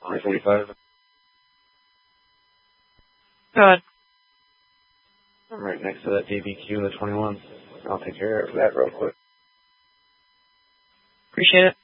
145. Go ahead. I'm right next to that DBQ in the 21. I'll take care of that real quick. Appreciate it.